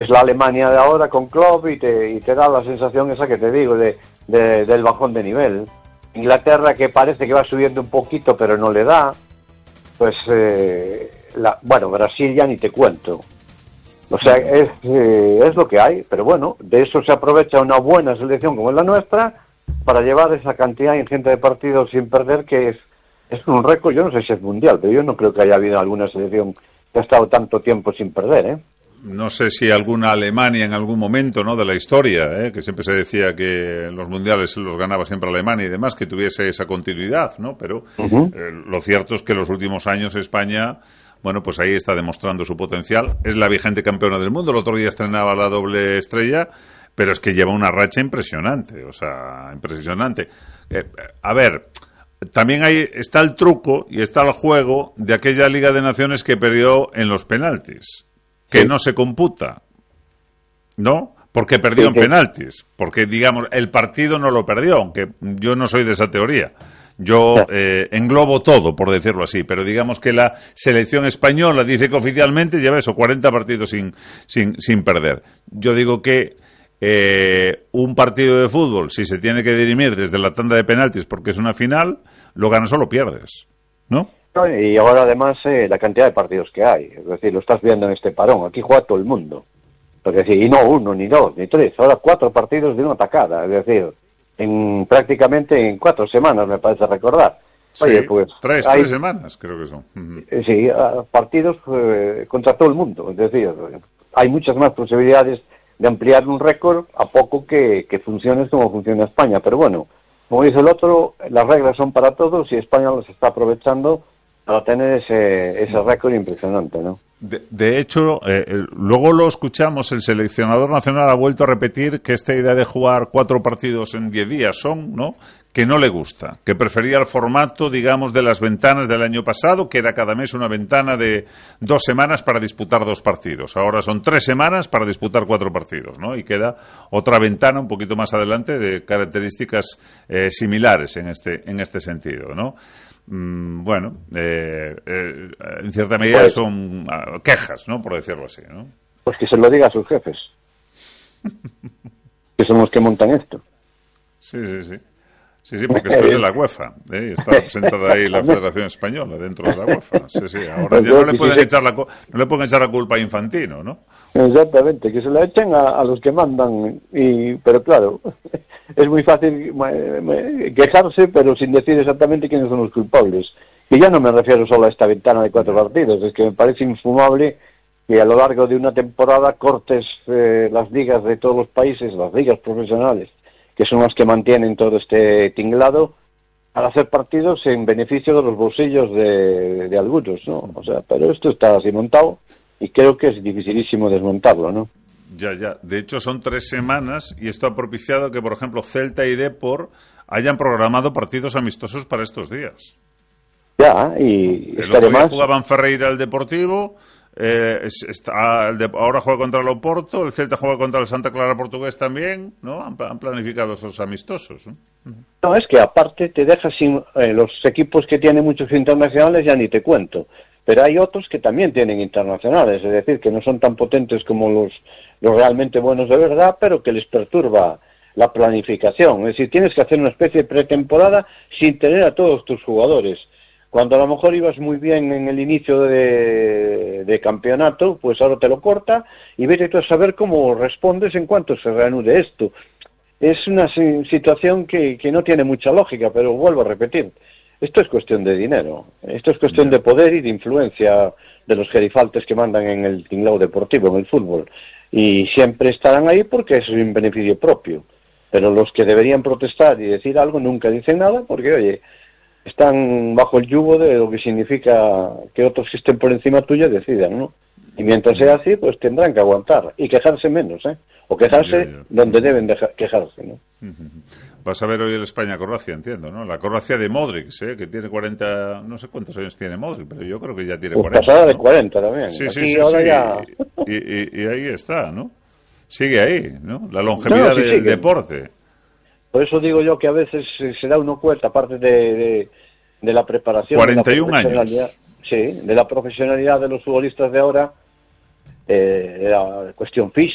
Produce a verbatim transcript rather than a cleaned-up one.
es la Alemania de ahora con Klopp y te, y te da la sensación esa que te digo de, de, del bajón de nivel. Inglaterra, que parece que va subiendo un poquito pero no le da, pues eh, la, bueno, Brasil ya ni te cuento. O sea, es, eh, es lo que hay, pero bueno, de eso se aprovecha una buena selección como es la nuestra para llevar esa cantidad ingente de partidos sin perder, que es, es un récord. Yo no sé si es mundial, pero yo no creo que haya habido alguna selección que ha estado tanto tiempo sin perder, ¿eh? No sé si alguna Alemania en algún momento, ¿no?, de la historia, ¿eh?, que siempre se decía que los mundiales los ganaba siempre Alemania y demás, que tuviese esa continuidad, ¿no? Pero uh-huh. eh, lo cierto es que en los últimos años España, bueno, pues ahí está demostrando su potencial. Es la vigente campeona del mundo. El otro día estrenaba la doble estrella, pero es que lleva una racha impresionante, o sea, impresionante. Eh, a ver, también ahí está el truco y está el juego de aquella Liga de Naciones que perdió en los penaltis, que sí. no se computa, ¿no? Porque perdió sí, en sí. penaltis, porque, digamos, el partido no lo perdió, aunque yo no soy de esa teoría. Yo eh, englobo todo, por decirlo así, pero digamos que la selección española dice que oficialmente lleva eso, cuarenta partidos sin, sin, sin perder. Yo digo que eh, un partido de fútbol, si se tiene que dirimir desde la tanda de penaltis porque es una final, lo ganas o lo pierdes, ¿no? Y ahora además eh, la cantidad de partidos que hay, es decir, lo estás viendo en este parón, aquí juega todo el mundo, es decir, y no uno, ni dos, ni tres, ahora cuatro partidos de una tacada, es decir, en prácticamente en cuatro semanas me parece recordar. Oye, sí, pues tres, hay, tres semanas creo que son. Uh-huh. Sí, partidos eh, contra todo el mundo, es decir, hay muchas más posibilidades de ampliar un récord a poco que, que funcione como funciona España, pero bueno, como dice el otro, las reglas son para todos y España las está aprovechando para tener ese, ese récord impresionante, ¿no? De, de hecho, eh, luego lo escuchamos, el seleccionador nacional ha vuelto a repetir que esta idea de jugar cuatro partidos en diez días son, ¿no?, que no le gusta, que prefería el formato, digamos, de las ventanas del año pasado, que era cada mes una ventana de dos semanas para disputar dos partidos. Ahora son tres semanas para disputar cuatro partidos, ¿no? Y queda otra ventana un poquito más adelante de características eh, similares en este, en este sentido, ¿no? Mm, bueno, eh, eh, en cierta medida pues, son uh, quejas, ¿no?, por decirlo así, ¿no? Pues que se lo diga a sus jefes, que son los que montan esto. Sí, sí, sí. Sí, sí, porque esto es de la UEFA, ¿eh? Está representada ahí la Federación Española dentro de la UEFA. Sí, sí. Ahora ya no le pueden echar la no le pueden echar la culpa a Infantino, ¿no? Exactamente, que se la echen a, a los que mandan. Y pero claro, es muy fácil quejarse, pero sin decir exactamente quiénes son los culpables. Y ya no me refiero solo a esta ventana de cuatro partidos, es que me parece infumable que a lo largo de una temporada cortes eh, las ligas de todos los países, las ligas profesionales, que son las que mantienen todo este tinglado, al hacer partidos en beneficio de los bolsillos de, de algunos, ¿no? O sea, pero esto está así montado y creo que es dificilísimo desmontarlo, ¿no? Ya, ya. De hecho, son tres semanas y esto ha propiciado que, por ejemplo, Celta y Depor hayan programado partidos amistosos para estos días. Ya, y... El otro día jugaban Ferreira el Deportivo... Eh, está, el de, ahora juega contra el Oporto, el Celta juega contra el Santa Clara portugués también, ¿no? Han, han planificado esos amistosos, ¿no? No, es que aparte te dejas sin eh, los equipos que tienen muchos internacionales, ya ni te cuento, pero hay otros que también tienen internacionales, es decir, que no son tan potentes como los, los realmente buenos de verdad, pero que les perturba la planificación, es decir, tienes que hacer una especie de pretemporada sin tener a todos tus jugadores. Cuando a lo mejor ibas muy bien en el inicio de, de campeonato, pues ahora te lo corta y vete tú a saber cómo respondes en cuanto se reanude esto. Es una situación que, que no tiene mucha lógica, pero vuelvo a repetir, esto es cuestión de dinero, esto es cuestión de poder y de influencia de los gerifaltes que mandan en el tinglado deportivo, en el fútbol, y siempre estarán ahí porque es un beneficio propio, pero los que deberían protestar y decir algo nunca dicen nada porque, oye, están bajo el yugo de lo que significa que otros que estén por encima tuya decidan, ¿no? Y mientras sea así, pues tendrán que aguantar y quejarse menos, ¿eh? O quejarse ya, ya. donde deben de quejarse, ¿no? Vas a ver hoy el España-Croacia, entiendo, ¿no? La Croacia de Modric, ¿eh? Que tiene cuarenta, no sé cuántos años tiene Modric, pero yo creo que ya tiene pues cuarenta. Pasada ¿no? de cuarenta también. Sí, sí, Aquí sí, ahora sí. Ya... Y, y, y ahí está, ¿no? Sigue ahí, ¿no? La longevidad no, sí, del sigue. deporte. Por eso digo yo que a veces se da uno cuenta, aparte de... de... de la preparación, cuarenta y un de la profesionalidad, años. Sí, de la profesionalidad de los futbolistas de ahora, eh, de la cuestión física.